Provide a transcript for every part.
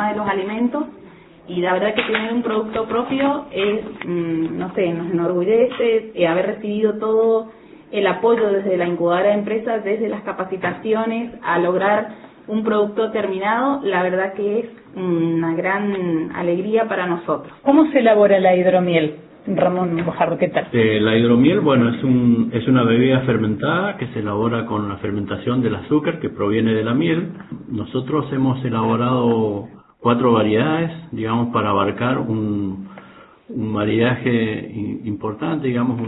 tema de los alimentos. Y la verdad que tener un producto propio es, no sé, nos enorgullece haber recibido todo el apoyo desde la incubadora de empresas, desde las capacitaciones, a lograr un producto terminado. La verdad que es una gran alegría para nosotros. ¿Cómo se elabora la hidromiel? Ramón Bojarro, ¿qué tal? La hidromiel, bueno, es una bebida fermentada que se elabora con la fermentación del azúcar que proviene de la miel. Nosotros hemos elaborado 4 variedades, digamos, para abarcar un maridaje importante, digamos,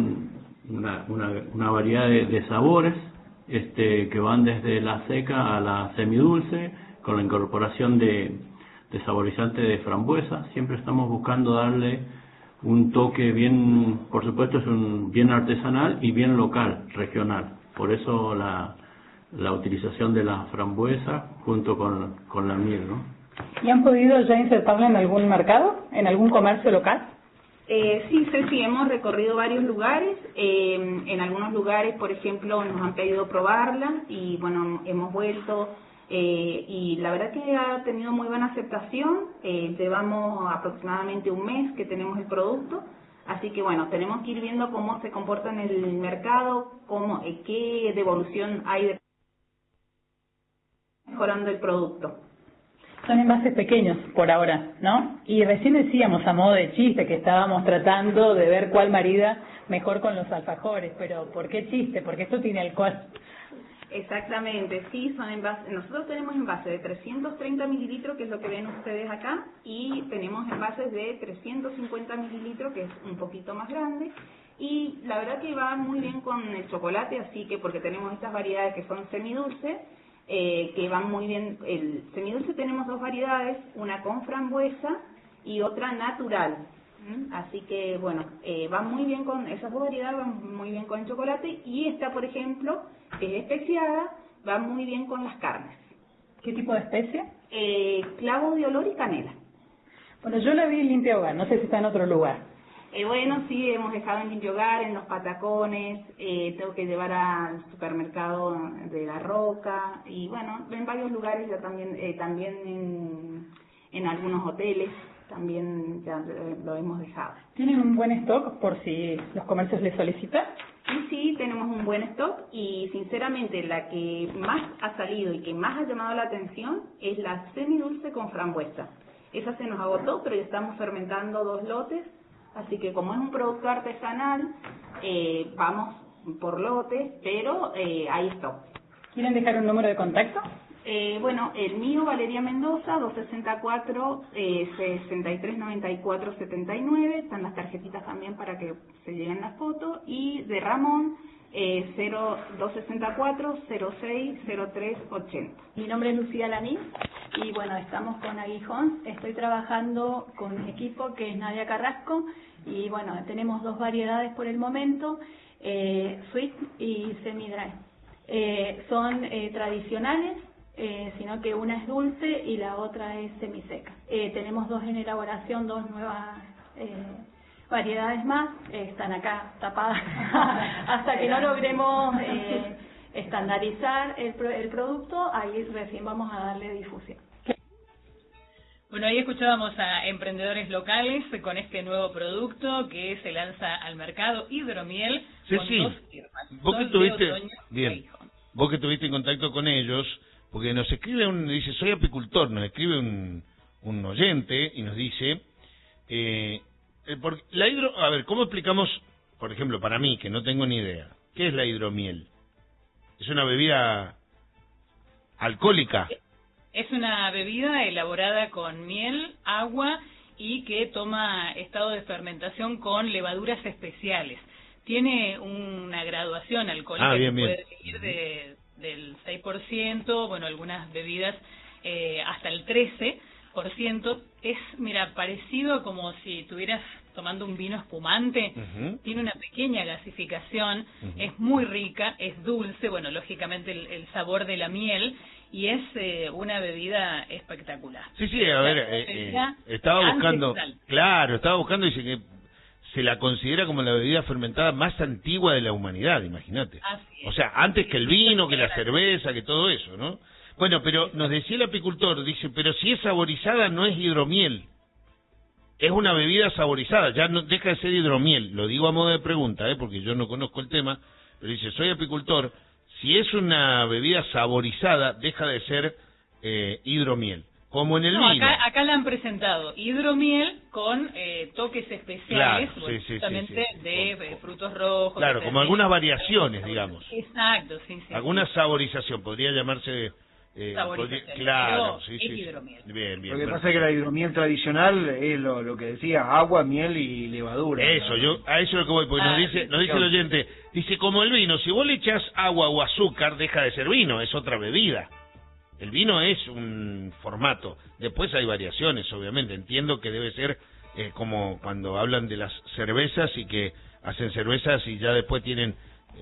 una variedad de sabores que van desde la seca a la semidulce, con la incorporación de saborizante de frambuesa. Siempre estamos buscando darle un toque bien, por supuesto, bien artesanal y bien local, regional. Por eso la utilización de la frambuesa junto con la miel, ¿no? ¿Y han podido ya insertarla en algún mercado, en algún comercio local? Sí, Ceci, hemos recorrido varios lugares. En algunos lugares, por ejemplo, nos han pedido probarla y bueno, hemos vuelto y la verdad que ha tenido muy buena aceptación. Llevamos aproximadamente un mes que tenemos el producto, así que bueno, tenemos que ir viendo cómo se comporta en el mercado, qué devolución hay mejorando el producto. Son envases pequeños por ahora, ¿no? Y recién decíamos a modo de chiste que estábamos tratando de ver cuál marida mejor con los alfajores, pero ¿por qué chiste? Porque esto tiene alcohol. Exactamente, sí, son envases. Nosotros tenemos envases de 330 mililitros, que es lo que ven ustedes acá, y tenemos envases de 350 mililitros, que es un poquito más grande, y la verdad que va muy bien con el chocolate, así que porque tenemos estas variedades que son semidulces, que van muy bien. El semidulce tenemos 2 variedades, una con frambuesa y otra natural. Así que bueno, va muy bien con esas 2 variedades, van muy bien con el chocolate, y esta, por ejemplo, que es especiada, va muy bien con las carnes. ¿Qué tipo de especia? Clavo de olor y canela. Bueno, yo la vi en Limpia Hogar, no sé si está en otro lugar. Bueno, sí, hemos dejado en Limpio Hogar, en los Patacones, tengo que llevar al supermercado de La Roca, y bueno, en varios lugares ya también en algunos hoteles también ya lo hemos dejado. ¿Tienen un buen stock por si los comercios les solicitan? Sí, tenemos un buen stock, y sinceramente la que más ha salido y que más ha llamado la atención es la semidulce con frambuesa. Esa se nos agotó, pero ya estamos fermentando 2 lotes. Así que como es un producto artesanal, vamos por lotes, pero hay stock. ¿Quieren dejar un número de contacto? Bueno, el mío, Valeria Mendoza, 264-6394-79. Están las tarjetitas también para que se lleguen las fotos. Y de Ramón, 264-06-03-80. Mi nombre es Lucía Lanís y bueno, estamos con Aguijón. Estoy trabajando con un equipo que es Nadia Carrasco y bueno, tenemos 2 variedades por el momento, sweet y semi-dry. Son tradicionales, sino que una es dulce y la otra es semiseca. Tenemos 2 en elaboración, 2 nuevas variedades más, están acá tapadas hasta que no logremos estandarizar el producto, ahí recién vamos a darle difusión. Bueno, ahí escuchábamos a emprendedores locales con este nuevo producto que se lanza al mercado, hidromiel, sí, con sí. 2 firmas. Vos que tuviste en contacto con ellos, porque nos escribe dice, soy apicultor, nos escribe un oyente y nos dice, a ver, ¿cómo explicamos, por ejemplo, para mí, que no tengo ni idea, qué es la hidromiel? ¿Es una bebida alcohólica? Es una bebida elaborada con miel, agua y que toma estado de fermentación con levaduras especiales. Tiene una graduación alcohólica que puede ir del 6%, bueno, algunas bebidas hasta el 13%. Es, mira, parecido como si estuvieras tomando un vino espumante. Tiene una pequeña gasificación, es muy rica, es dulce, bueno, lógicamente el sabor de la miel, y es una bebida espectacular. Sí, a ver, estaba buscando, dice que se la considera como la bebida fermentada más antigua de la humanidad, imagínate. O sea, antes que el vino, que la cerveza, que todo eso, ¿no? Bueno, pero nos decía el apicultor, dice, pero si es saborizada no es hidromiel. Es una bebida saborizada, ya no deja de ser hidromiel. Lo digo a modo de pregunta, porque yo no conozco el tema, pero dice, soy apicultor, si es una bebida saborizada, deja de ser hidromiel. Como en el vino. Acá la han presentado hidromiel con toques especiales, claro, justamente de frutos rojos. Claro, como algunas variaciones, digamos. Exacto, sí. Alguna saborización, podría llamarse... claro, sí. Hidromiel. Bien. Lo que pasa es que la hidromiel tradicional es lo que decía, agua, miel y levadura. Eso, a eso es lo que voy, porque nos dice el oyente, dice, como el vino, si vos le echás agua o azúcar, deja de ser vino, es otra bebida. El vino es un formato. Después hay variaciones, obviamente. Entiendo que debe ser como cuando hablan de las cervezas y que hacen cervezas y ya después tienen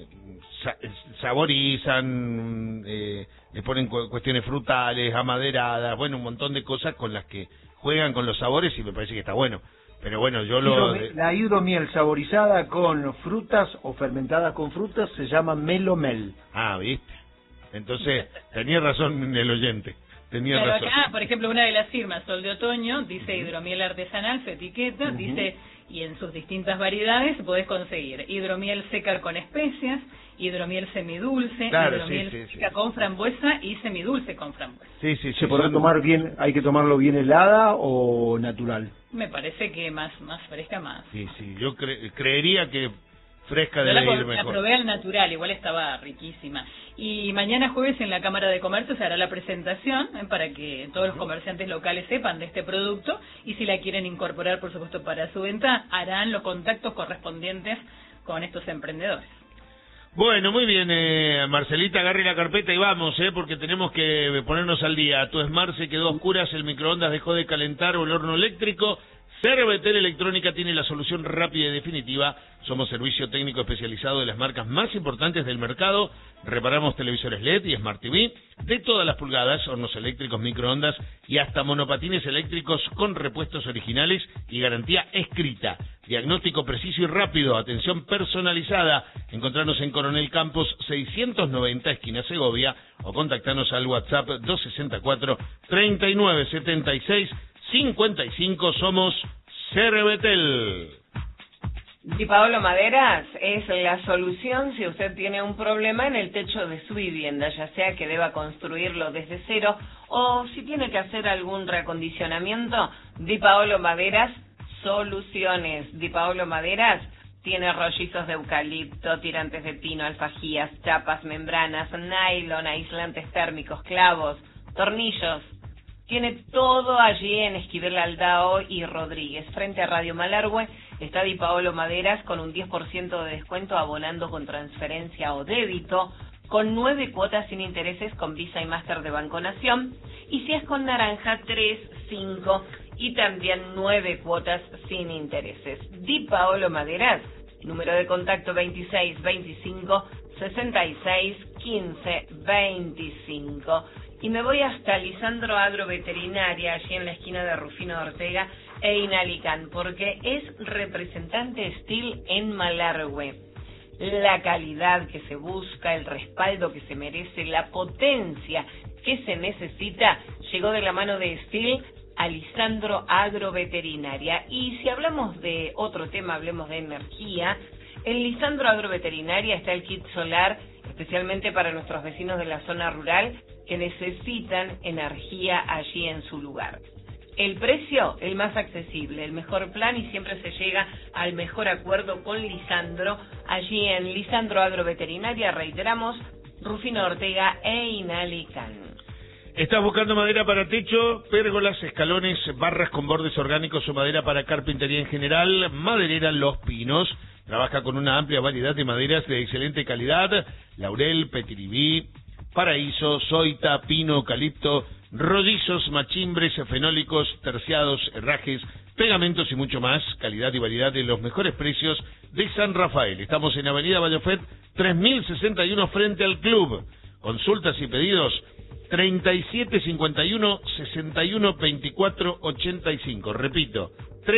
saborizan, le ponen cuestiones frutales, amaderadas, bueno, un montón de cosas con las que juegan con los sabores y me parece que está bueno. Pero bueno, la hidromiel saborizada con frutas o fermentada con frutas se llama melomel. Ah, ¿viste? Entonces, tenía razón el oyente. Tenía razón. Acá, por ejemplo, una de las firmas, Sol de Otoño, dice hidromiel artesanal, su etiqueta, dice, y en sus distintas variedades podés conseguir hidromiel seca con especias, hidromiel semidulce, hidromiel seca con frambuesa y semidulce con frambuesa. Sí. ¿Se podrá tomar bien, hay que tomarlo bien helada o natural? Me parece que más fresca más. Sí, yo creería que fresca debe ir mejor. La probé al natural, igual estaba riquísima. Y mañana jueves en la Cámara de Comercio se hará la presentación para que todos los comerciantes locales sepan de este producto y si la quieren incorporar, por supuesto, para su venta, harán los contactos correspondientes con estos emprendedores. Bueno, muy bien, Marcelita, agarre la carpeta y vamos, porque tenemos que ponernos al día. Tu Smart se quedó a oscuras, el microondas dejó de calentar o el horno eléctrico. Cervetel Electrónica tiene la solución rápida y definitiva. Somos servicio técnico especializado de las marcas más importantes del mercado. Reparamos televisores LED y Smart TV de todas las pulgadas, hornos eléctricos, microondas y hasta monopatines eléctricos con repuestos originales y garantía escrita. Diagnóstico preciso y rápido, atención personalizada. Encontrarnos en Coronel Campos 690, esquina Segovia, o contactarnos al WhatsApp 264-3976-55. Somos Cervetel. Di Paolo Maderas es la solución si usted tiene un problema en el techo de su vivienda, ya sea que deba construirlo desde cero o si tiene que hacer algún reacondicionamiento. Di Paolo Maderas, soluciones. Di Paolo Maderas tiene rollizos de eucalipto, tirantes de pino, alfajías, chapas, membranas, nylon, aislantes térmicos, clavos, tornillos. Tiene todo allí en Esquivel Aldao y Rodríguez. Frente a Radio Malargüe está Di Paolo Maderas con un 10% de descuento abonando con transferencia o débito, con 9 cuotas sin intereses con Visa y Master de Banco Nación. Y si es con naranja, 3, 5 y también 9 cuotas sin intereses. Di Paolo Maderas, número de contacto 26 25 66 15 25. Y me voy hasta Lisandro Agroveterinaria, allí en la esquina de Rufino Ortega e Inalicán, porque es representante Steel en Malargüe. La calidad que se busca, el respaldo que se merece, la potencia que se necesita, llegó de la mano de Steel a Lisandro Agroveterinaria. Y si hablamos de otro tema, hablemos de energía. En Lisandro Agroveterinaria está el kit solar, especialmente para nuestros vecinos de la zona rural que necesitan energía allí en su lugar. El precio, el más accesible, el mejor plan y siempre se llega al mejor acuerdo con Lisandro. Allí en Lisandro Agroveterinaria, reiteramos, Rufino Ortega e Inalicán. ¿Estás buscando madera para techo, pérgolas, escalones, barras con bordes orgánicos o madera para carpintería en general? Maderera Los Pinos trabaja con una amplia variedad de maderas de excelente calidad: laurel, petiribí, paraíso, soita, pino, eucalipto, rollizos, machimbres, fenólicos, terciados, herrajes, pegamentos y mucho más. Calidad y variedad de los mejores precios de San Rafael. Estamos en Avenida Vallofet 3061 frente al club. Consultas y pedidos 3751 61 24 85. Repito,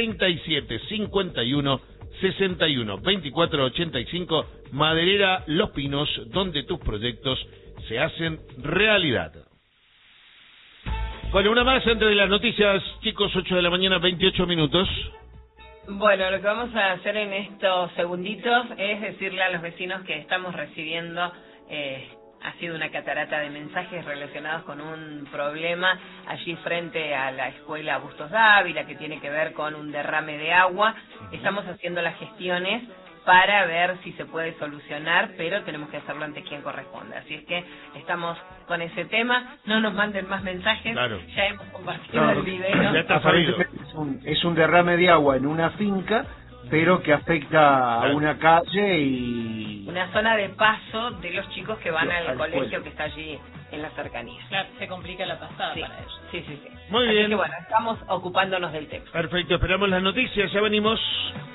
3751 61 24 85. Maderera Los Pinos, donde tus proyectos se hacen realidad. Bueno, una más antes de las noticias, chicos, 8 de la mañana, 28 minutos. Bueno, lo que vamos a hacer en estos segunditos es decirle a los vecinos que estamos recibiendo, ha sido una catarata de mensajes relacionados con un problema allí frente a la escuela Bustos Dávila, que tiene que ver con un derrame de agua. Estamos haciendo las gestiones para ver si se puede solucionar, pero tenemos que hacerlo ante quien corresponda. Así es que estamos con ese tema, no nos manden más mensajes, claro. Ya hemos compartido el video. Ya está sabido. Es un derrame de agua en una finca, pero que afecta a una calle y... una zona de paso de los chicos que van al colegio pueblo que está allí en las cercanías. Claro, se complica la pasada Sí, para ellos. sí. Muy Así bien. que bueno, estamos ocupándonos del tema. Perfecto, esperamos las noticias, ya venimos.